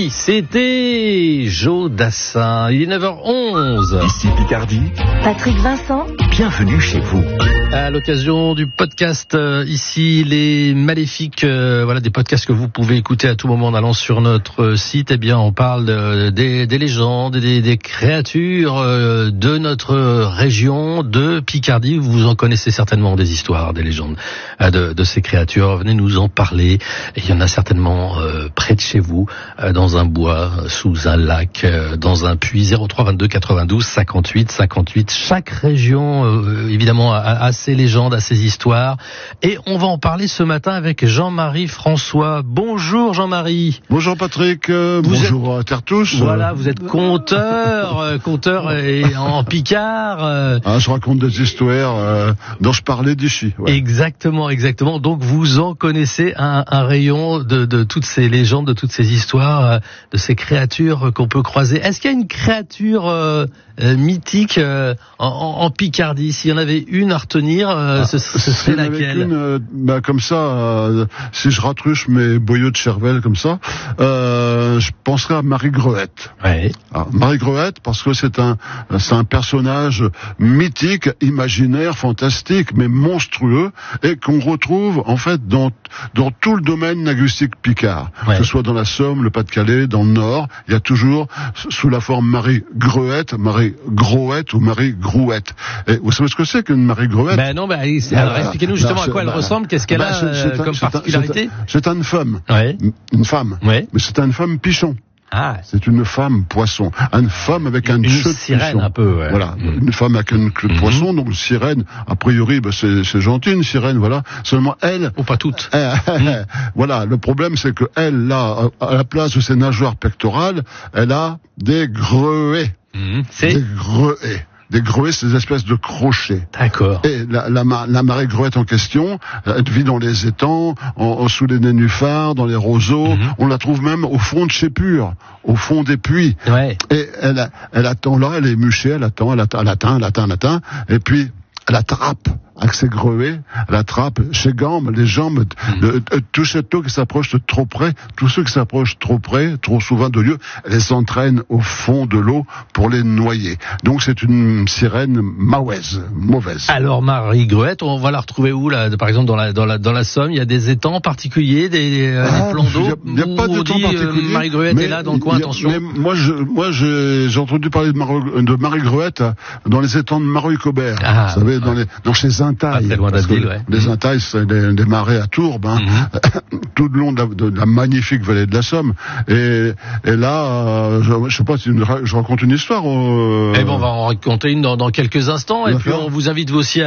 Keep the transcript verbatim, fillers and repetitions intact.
oui, c'était Joe Dassin. Il est neuf heures onze. Ici Picardie. Patrick Vincent. Bienvenue chez vous. À l'occasion du podcast euh, ici les Maléfiques, euh, voilà des podcasts que vous pouvez écouter à tout moment en allant sur notre site. Eh bien, on parle de, des, des légendes, des, des créatures euh, de notre région, de Picardie. Vous en connaissez certainement des histoires, des légendes euh, de, de ces créatures. Venez nous en parler. Et il y en a certainement euh, près de chez vous, euh, dans un bois, sous un lac, euh, dans un puits. Zéro trois vingt-deux quatre-vingt-douze cinquante-huit cinquante-huit. Chaque région, euh, évidemment, a, a ses légendes, à ses histoires. Et on va en parler ce matin avec Jean-Marie François. Bonjour Jean-Marie. Bonjour Patrick, euh, vous bonjour êtes, à terre tous. Voilà, vous êtes conteur, euh, conteur et en Picard. Euh, ah, je raconte des histoires euh, dont je parlais d'ici. Ouais. Exactement, exactement. Donc vous en connaissez un, un rayon de, de toutes ces légendes, de toutes ces histoires, euh, de ces créatures qu'on peut croiser. Est-ce qu'il y a une créature euh, euh, mythique euh, en, en Picardie? S'il y en avait une à retenir, euh, ah, ce, ce serait laquelle? Une, euh, bah, comme ça, euh, si je ratruche mes boyaux de cervelle comme ça, euh, je penserais à Marie Gruette. Ouais. Ah, Marie Gruette, parce que c'est un, c'est un personnage mythique, imaginaire, fantastique, mais monstrueux, et qu'on retrouve en fait dans dans tout le domaine linguistique picard, ouais. Que ce soit dans la Somme, le Pas-de-Calais, dans le Nord, il y a toujours sous la forme Marie Gruette, Marie Groette ou Marie Grouette. Et vous savez ce que c'est qu'une Marie Gruette? Ben non, ben alors ah, expliquez-nous justement ben, à quoi elle ben, ressemble, qu'est-ce qu'elle ben, a euh, comme particularité? C'est une femme, ouais. une femme, ouais. Mais c'est une femme pichon. Ah. C'est une femme poisson, une femme avec un une queue de sirène pichon. Un peu, ouais. Voilà, mmh. Une femme avec une queue de mmh. poisson, donc une sirène. A priori, bah, c'est, c'est gentil une sirène, voilà. Seulement elle, ou pas toutes. Elle, mmh. Voilà, le problème c'est que elle, là, à la place de ses nageoires pectorales, elle a des greuets, mmh. C'est des greuets. Des greuets, c'est des espèces de crochets. D'accord. Et la, la, la marée gruette en question, elle vit dans les étangs, en, en, sous les nénuphars, dans les roseaux. Mm-hmm. On la trouve même au fond de chez Pur, au fond des puits. Ouais. Et elle, elle attend là, elle est muchée, elle attend, elle attend, elle atteint, elle atteint, elle atteint. Et puis, elle attrape avec ses greuets, elle attrape ses jambes, les jambes, mmh. de, de, tous ceux qui s'approchent de trop près, tous ceux qui s'approchent trop près, trop souvent de lieu, elle les entraîne au fond de l'eau pour les noyer. Donc c'est une sirène mauvaise, mauvaise. Alors Marie Gruette, on va la retrouver où là? Par exemple dans la dans la dans la Somme, il y a des étangs particuliers, des, euh, ah, des plans d'eau. Il n'y a, a pas de temps particulier. Euh, Marie Gruette est là dans le coin, mais, attention. Mais moi je moi j'ai, j'ai entendu parler de, Mar- de Marie Gruette dans les étangs de Maroy-Cobert. Ah, vous savez, ouais. dans les dans chez Intaille. Ouais. Les Intailles, c'est des, des marais à tourbe, hein, mm-hmm. tout le long de la, de la magnifique vallée de la Somme. Et, et là, euh, je, je sais pas si une, je raconte une histoire. Euh... Eh ben, on va en raconter une dans, dans quelques instants. Et puis on vous invite vous aussi à